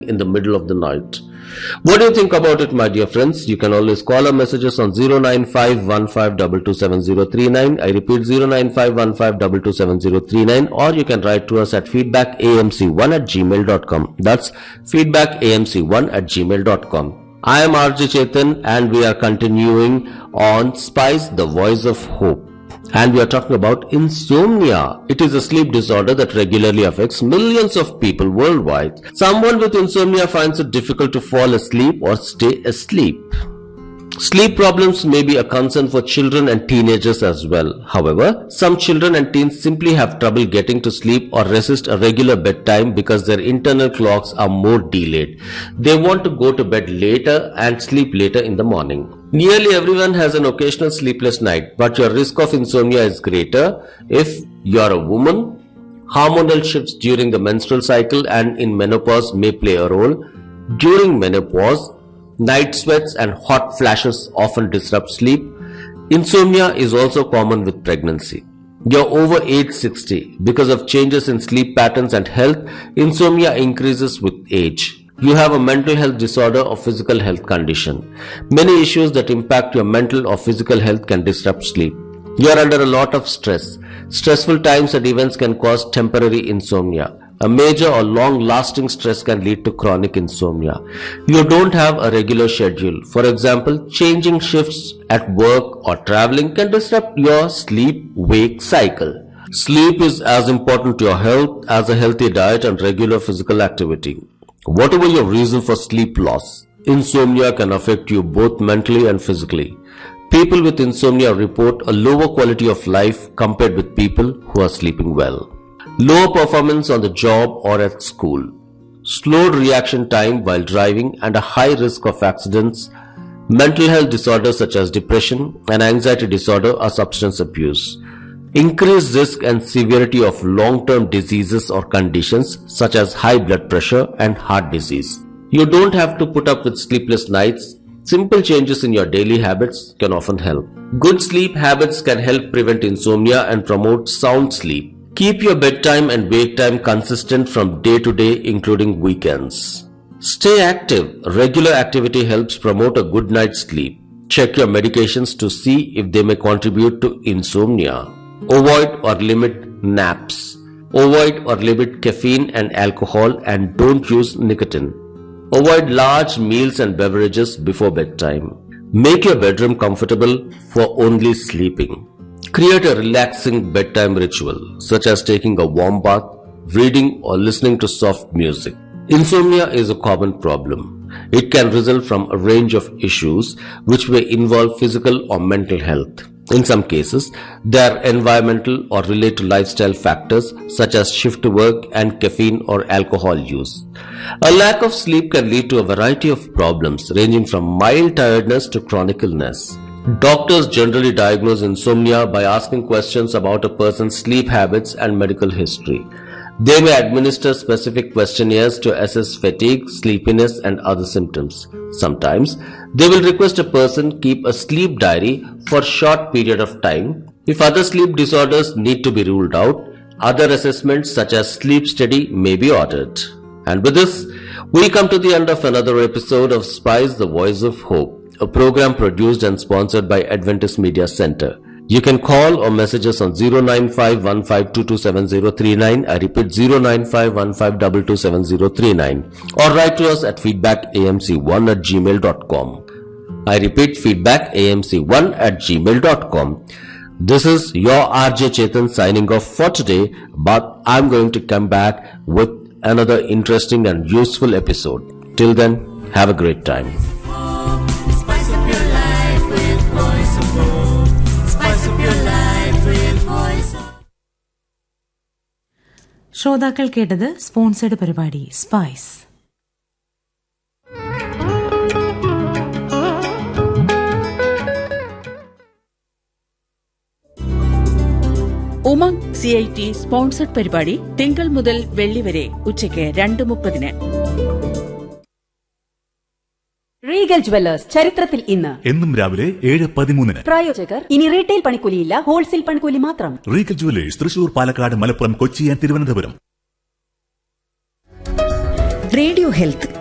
in the middle of the night. What do you think about it, my dear friends? You can always call or message us on 09515227039. I repeat, 09515227039, or you can write to us at feedbackamc1@gmail.com. That's feedbackamc1@gmail.com. I am RJ Chetan and we are continuing on Spice, the Voice of Hope. And we are talking about insomnia. It is a sleep disorder that regularly affects millions of people worldwide. Someone with insomnia finds it difficult to fall asleep or stay asleep. Sleep problems may be a concern for children and teenagers as well. However, some children and teens simply have trouble getting to sleep or resist a regular bedtime because their internal clocks are more delayed. They want to go to bed later and sleep later in the morning. Nearly everyone has an occasional sleepless night, but your risk of insomnia is greater if you are a woman. Hormonal shifts during the menstrual cycle and in menopause may play a role. During menopause, night sweats and hot flashes often disrupt sleep. Insomnia is also common with pregnancy. You're over age 60. Because of changes in sleep patterns and health, insomnia increases with age. You have a mental health disorder or physical health condition. Many issues that impact your mental or physical health can disrupt sleep. You are under a lot of stress. Stressful times and events can cause temporary insomnia. A major or long-lasting stress can lead to chronic insomnia. You don't have a regular schedule. For example, changing shifts at work or traveling can disrupt your sleep-wake cycle. Sleep is as important to your health as a healthy diet and regular physical activity. Whatever your reason for sleep loss, insomnia can affect you both mentally and physically. People with insomnia report a lower quality of life compared with people who are sleeping well. Lower performance on the job or at school, slowed reaction time while driving and a high risk of accidents. Mental health disorders such as depression and anxiety disorder or substance abuse. Increased risk and severity of long-term diseases or conditions such as high blood pressure and heart disease. You don't have to put up with sleepless nights. Simple changes in your daily habits can often help. Good sleep habits can help prevent insomnia and promote sound sleep. Keep your bedtime and wake time consistent from day to day, including weekends. Stay active. Regular activity helps promote a good night's sleep. Check your medications to see if they may contribute to insomnia. Avoid or limit naps. Avoid or limit caffeine and alcohol and don't use nicotine. Avoid large meals and beverages before bedtime. Make your bedroom comfortable for only sleeping. Create a relaxing bedtime ritual, such as taking a warm bath, reading or listening to soft music. Insomnia is a common problem. It can result from a range of issues which may involve physical or mental health. In some cases, there are environmental or relate to lifestyle factors such as shift work and caffeine or alcohol use. A lack of sleep can lead to a variety of problems ranging from mild tiredness to chronic illness. Doctors generally diagnose insomnia by asking questions about a person's sleep habits and medical history. They may administer specific questionnaires to assess fatigue, sleepiness, and other symptoms. Sometimes, they will request a person keep a sleep diary for a short period of time. If other sleep disorders need to be ruled out, other assessments such as sleep study may be ordered. And with this, we come to the end of another episode of Spice, the Voice of Hope, a program produced and sponsored by Adventist Media Center. You can call or message us on 09515227039. I repeat, 09515227039. Or write to us at feedbackamc1@gmail.com. I repeat, feedbackamc1@gmail.com. This is your RJ Chetan signing off for today, but I'm going to come back with another interesting and useful episode. Till then, have a great time. ശ്രോതാക്കൾ കേട്ടത് sponsored പരിപാടി spice. Umang CIT sponsored പരിപാടി തിങ്കൾ മുതൽ വെള്ളി വരെ ഉച്ചയ്ക്ക് 2:30. Regal jewellers ചരിത്രത്തിൽ ഇന്ന് എന്നും രാവിലെ 7:13. പ്രായോജകർ ഇനി റീറ്റെയിൽ പണിക്കൂലിയില്ല, ഹോൾസെയിൽ പണിക്കൂലി മാത്രം. Regal jewellers Thrissur, Palakkad, Malappuram, Kochi, Thiruvananthapuram. Radio health